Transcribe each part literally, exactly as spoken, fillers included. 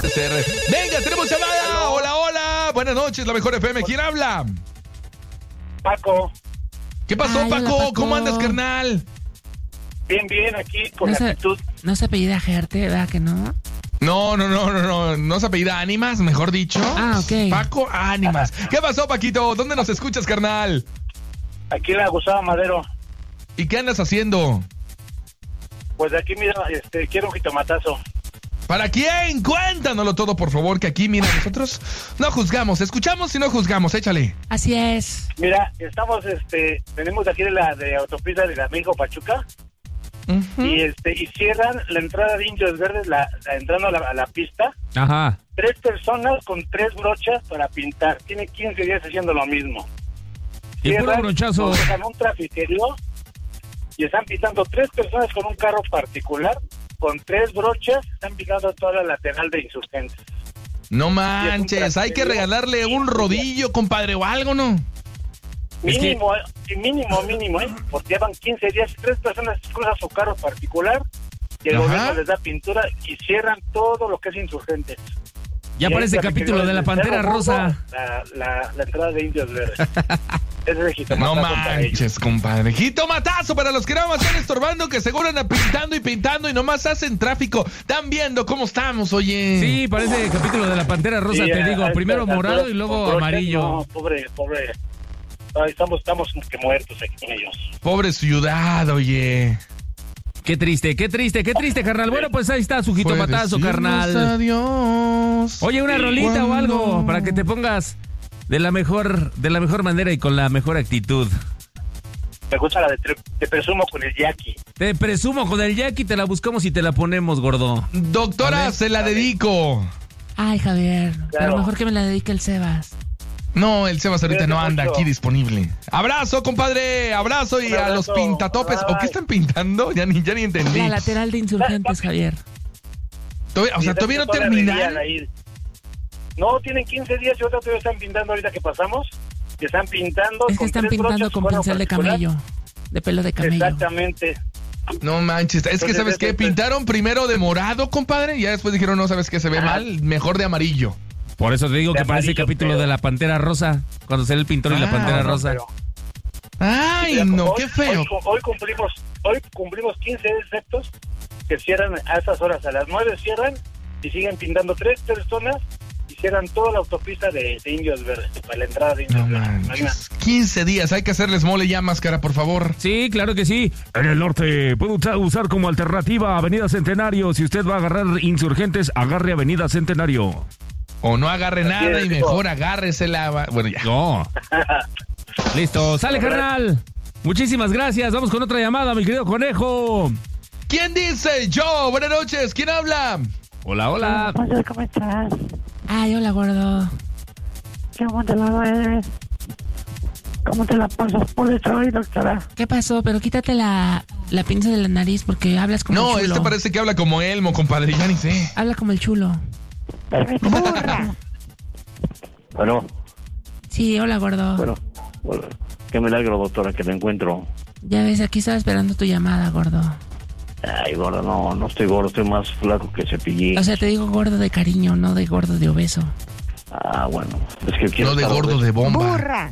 puede ser. Venga, tenemos llamada. Hola, hola. Buenas noches, la mejor F M. ¿Quién habla? Paco. ¿Qué pasó, Ay, Paco? hola, Paco. ¿Cómo andas, carnal? Bien, bien, aquí con No la se, actitud. no se apellida Gerte, ¿verdad que no? No, no, no, no, no. No se apellida Ánimas, mejor dicho. Ah, ok. Paco Ánimas. ¿Qué pasó, Paquito? ¿Dónde nos escuchas, carnal? Aquí la Gustavo Madero. ¿Y qué andas haciendo? Pues de aquí, mira, este, quiero un jitomatazo. ¿Para quién? Cuéntanoslo todo, por favor, que aquí, mira, nosotros no juzgamos, escuchamos y no juzgamos, échale. Así es. Mira, estamos, este, venimos de aquí de la de autopista de la México Pachuca. Uh-huh. Y este, y cierran la entrada de Indios Verdes, la, la entrando a la, a la pista. Ajá. Tres personas con tres brochas para pintar. Tiene quince días haciendo lo mismo. Y puro brochazo. Dejan un trafiquerío y están pintando tres personas con un carro particular, con tres brochas, están pintando toda la lateral de Insurgentes. No manches, hay que regalarle un rodillo, compadre, o algo, ¿no? Mínimo, que... mínimo, mínimo, ¿eh? Porque llevan quince días, tres personas cruzan su carro particular y el Ajá. gobierno les da pintura y cierran todo lo que es Insurgentes. Ya aparece el capítulo de la Pantera Rosa. La, la, la entrada de Indios Verdes. Ese es el jitomatazo. No para ellos. manches, compadre. Jitomatazo para los que nada más están estorbando, que seguro andan pintando y pintando y nomás hacen tráfico. Están viendo cómo estamos, oye. Sí, parece el capítulo de la Pantera Rosa, Sí, te a- digo. a Primero estas morado alturas, y luego con brochas, amarillo. No, pobre, pobre. Ay, estamos, estamos como que muertos aquí con ellos. Pobre ciudad, oye. Qué triste, qué triste, qué triste, carnal. Bueno, pues ahí está su jitomatazo, Puedes carnal. irnos, adiós. Oye, una Sí, rolita o ¿cuándo? algo para que te pongas de la mejor, de la mejor manera y con la mejor actitud. Me gusta la de Te, te presumo con el Jackie. Te presumo con el Jackie, te la buscamos y te la ponemos, gordo. Doctora, A ver, se la dedico. Ay, Javier, pero Claro. mejor que me la dedique el Sebas. No, el Sebas ahorita no anda mucho. aquí disponible. Abrazo, compadre, abrazo y Un a los abrazo. pintatopes. ¿O qué Bye. están pintando? Ya ni, ya ni entendí. La lateral de Insurgentes, Javier. Todavía- o sea, Y todavía no todavía terminan. venían ahí. No, tienen quince días y otra todavía están pintando ahorita que pasamos. Que están pintando. Es que con están tres pintando brochas, con cuadro pincel de particular. camello. De pelo de camello. Exactamente. No manches, es que Entonces, ¿sabes este- qué? Pintaron primero de morado, compadre, y ya después dijeron, no, ¿sabes qué? Se ve Ajá. mal, mejor de amarillo. Por eso te digo De que parece el amarillo, capítulo pero- de la Pantera Rosa, cuando sale el pintor y la Ah, Pantera No, Rosa. pero- Ay, Mira, no, hoy- qué feo. Hoy, hoy cumplimos hoy cumplimos quince exceptos que cierran a esas horas. A las nueve cierran y siguen pintando tres personas y cierran toda la autopista de, de Indios Verdes, para la entrada de Indios No Verdes. manches. quince días, hay que hacerles mole ya, máscara, por favor. Sí, claro que sí. En el norte puede usar, usar como alternativa Avenida Centenario. Si usted va a agarrar Insurgentes, agarre Avenida Centenario. O no agarre nada es, y hijo. mejor agárresela. Bueno, ya. No. Listo, sale, carnal. Muchísimas gracias. Vamos con otra llamada, mi querido conejo. ¿Quién dice? Yo, buenas noches, ¿quién habla? Hola, hola. Oye, ¿cómo estás? Ay, hola, gordo. ¿Cómo te la ves? ¿Cómo te la pasas por eso hoy, doctora? ¿Qué pasó? Pero quítate la, la pinza de la nariz porque hablas como No, el chulo. este parece que habla como Elmo, compadre, ya ni sé. Habla como el chulo. ¡Burra! Bueno, Sí, hola, gordo. bueno, bueno, qué milagro, doctora, que te encuentro. Ya ves, aquí estaba esperando tu llamada, gordo. Ay, gordo, no, no estoy gordo, estoy más flaco que Cepillín. O sea, te digo gordo de cariño, no de gordo de obeso. Ah, bueno, es que quiero No de estar gordo obeso. de bomba. ¡Burra!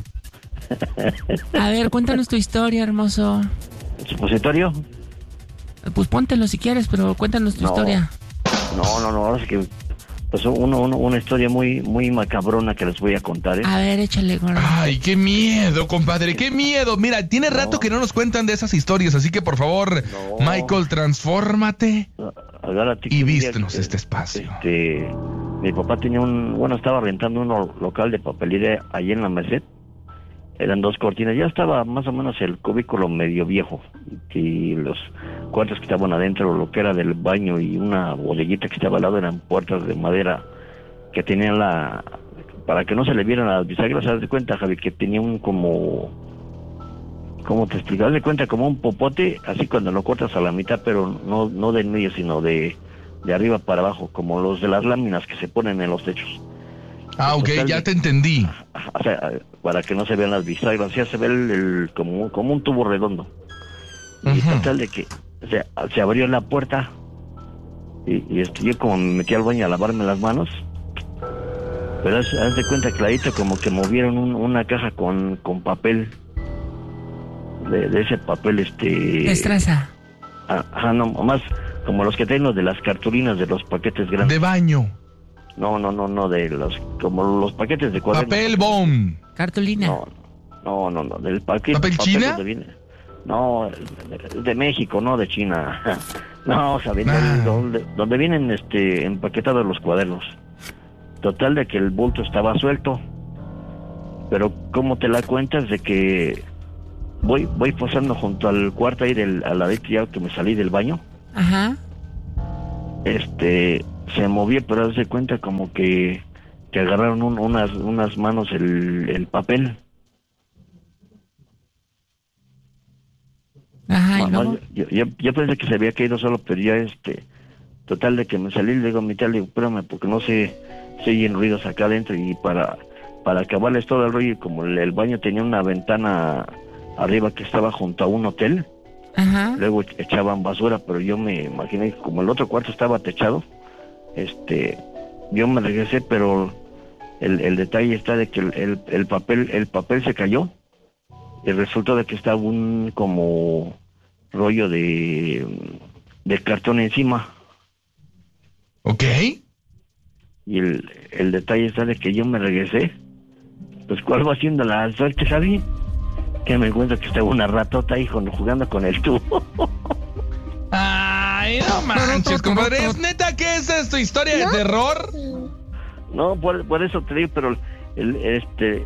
A ver, cuéntanos tu historia, hermoso. ¿Supositorio? Pues póntelo si quieres, pero cuéntanos tu No. historia. No, no, no, ahora sí que... Pues uno, uno, una historia muy, muy macabrona que les voy a contar, ¿eh? A ver, échale, gordo. Ay, qué miedo, compadre, qué miedo. Mira, tiene rato que no nos cuentan de esas historias, así que por favor, No. Michael, transfórmate Agárrate que y un día, vístenos eh, este espacio. Este, mi papá tenía un... Bueno, estaba rentando un lo- local de papelería allí en la Merced. Eran dos cortinas. Ya estaba más o menos el cubículo medio viejo. Y los cuartos que estaban adentro, lo que era del baño y una bodeguita que estaba al lado, eran puertas de madera que tenían la... Para que no se le vieran las bisagras, haz de cuenta, Javi, que tenía un como... ¿Cómo te explico? Haz de cuenta como un popote, así cuando lo cortas a la mitad, pero no, no de medio, sino de, de arriba para abajo, como los de las láminas que se ponen en los techos. Ah, ok, Total, ya te entendí. O sea, para que no se vean las bisagras, ya se ve el, el- como, como un tubo redondo. Y Ujú. total de que o sea, se abrió la puerta Y, y este, yo como me metí al baño a lavarme las manos, pero haz, haz de cuenta clarito como que movieron un, una caja con, con papel, de, de ese papel, este... Estraza. Ajá, no, más como los que traen los de las cartulinas de los paquetes grandes. De baño. No, no, no, no, de los, como los paquetes de cuadernos. Papel bond. Cartulina. No, no, no, no, del paquete. ¿Papel China? donde viene- No, de, de México, no de China. No, o sea, viene Ah. el- donde, donde vienen este empaquetados los cuadernos. Total de que el bulto estaba suelto. Pero ¿cómo te la cuentas de que voy voy pasando junto al cuarto ahí del al ladito ya que me salí del baño? Ajá. Este se movió, pero haz de cuenta como que que agarraron un- unas unas manos el, el papel. Ajá, y No, no, luego. yo, yo, yo pensé que se había caído solo, pero ya este, total de que me salí, le digo a mi tía, le digo, espérame, porque no sé, se oyen ruidos acá adentro y para, para acabarles todo el rollo, como el, el baño tenía una ventana arriba que estaba junto a un hotel, Ajá. luego echaban basura, pero yo me imaginé que como el otro cuarto estaba techado, este, yo me regresé, pero el, el detalle está de que el, el, el papel, el papel se cayó. Y resultó de que estaba un como rollo de, de cartón encima. ¿Ok? Y el, el detalle está de que yo me regresé. Pues cuál va siendo la suerte, Javi, que me encuentro que estaba una ratota ahí con- jugando con el tubo. Ay, no manches, compadre. ¿Es neta que esa es tu historia de terror? No, por, por eso te digo, pero el, este...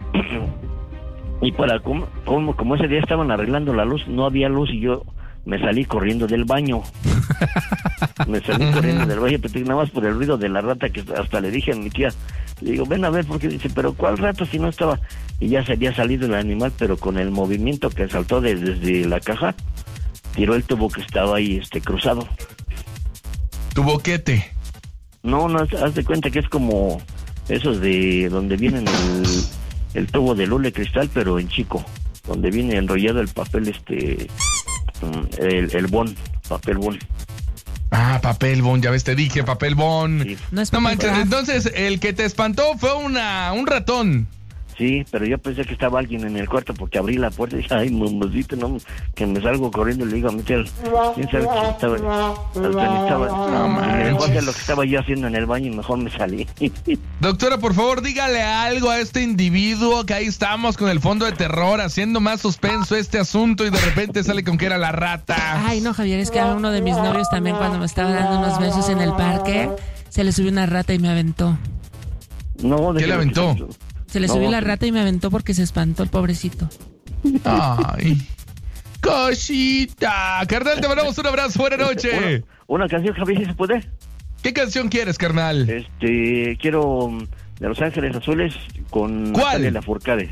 y para como, como, como ese día estaban arreglando la luz, no había luz y yo me salí corriendo del baño. Me salí corriendo del baño, pero nada más por el ruido de la rata que hasta le dije a mi tía, le digo, ven a ver, porque dice, pero ¿cuál rata si no estaba? Y ya se había salido el animal, pero con el movimiento que saltó de- desde la caja, tiró el tubo que estaba ahí este cruzado. Tu boquete. No, no, haz haz de cuenta que es como esos de donde vienen el, el tubo de lule cristal, pero en chico, donde viene enrollado el papel, este, mm, el, el bon, papel bon. Ah, papel bond, ya ves, te dije, papel bond. Sí. No es No papel manches, craft. entonces el que te espantó fue una un ratón. Sí, pero yo pensé que estaba alguien en el cuarto porque abrí la puerta y dije, ay, mamacita, no, que me salgo corriendo y le digo a mi tía, ¿quién sabe qué estaba? Hasta ni estaba, No ni me di cuenta de manches. lo que estaba yo haciendo en el baño y mejor me salí. Doctora, por favor, dígale algo a este individuo que ahí estamos con el fondo de terror, haciendo más suspenso este asunto y de repente sale con que era la rata. Ay, no, Javier, es que a uno de mis novios también cuando me estaba dando unos besos en el parque, se le subió una rata y me aventó. No, ¿Qué le déjame que- aventó? Se le No, subió la sí. rata y me aventó porque se espantó el pobrecito. Ay, cosita. Carnal, te mandamos un abrazo, buena noche. Una, una canción, Javier, ¿sí se puede? ¿Qué canción quieres, carnal? Este, quiero mm, de Los Ángeles Azules con ¿Cuál? Natalia Lafourcade.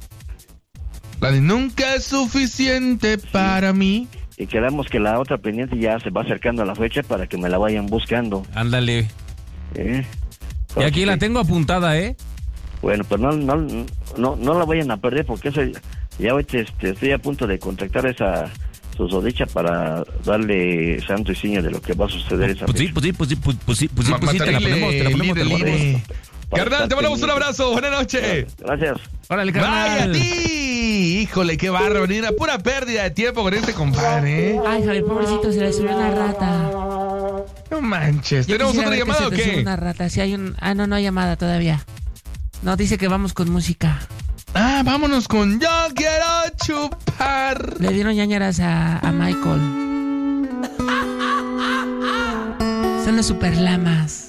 La de nunca es suficiente para mí. Y quedamos que la otra pendiente ya se va acercando a la fecha para que me la vayan buscando. Ándale. ¿eh? Y aquí la tengo apuntada, ¿eh? Bueno, pues no, no, no, no la vayan a perder porque eso ya ahorita este, estoy a punto de contactar a esa susodicha para darle santo y seña de lo que va a suceder esa Pues sí, fecha. pues sí, pues sí, pues, pues sí, pues sí, pues sí, te la ponemos, te la ponemos, te la Lide, ponemos. lide. Para Carnal, estar te mandamos un pendiente. abrazo, buena noche. Gracias. Órale, Vaya a carnal. ti. Híjole, qué bárbaro. Ni una pura pérdida de tiempo con este compadre, ¿eh? Ay, Javier, pobrecito, se le subió una rata. No manches. Yo ¿Tenemos quisiera otra ver que llamada se o te sube qué? una rata. Sí, hay un... Ah, no, no hay llamada todavía. No, dice que vamos con música. Ah, vámonos con Yo quiero chupar. Le dieron ñañaras a, a Michael. Son los superlamas.